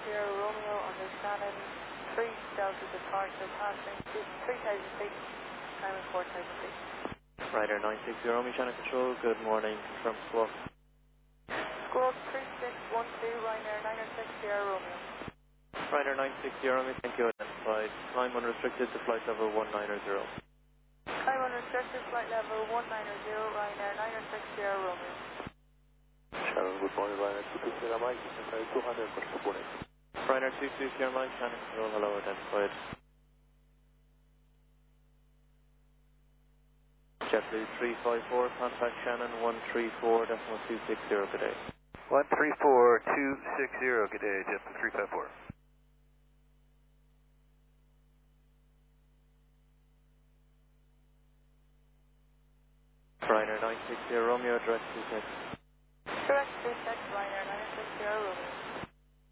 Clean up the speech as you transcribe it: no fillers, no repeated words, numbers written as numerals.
Romeo under Shannon, 3 Delta departure, passing 3,000 feet, climbing 4,000 feet. Ryder 960 Romeo, Shannon Control, good morning, confirm squawk. Squawk 3612, Ryanair 960 Romeo. Ryder 960 Romeo, thank you, identified. Climb unrestricted to flight level 190. Climb unrestricted, flight level 190, Ryanair 960 Romeo. Shannon, good morning, Ryanair 220 Mike, 200, good morning. Ryder 220 Mike, Shannon Control, hello, identified. JetBlue 354, contact Shannon 134.260, good day. 134.260, good day, JetBlue 354. Ryder 960 Romeo, direct to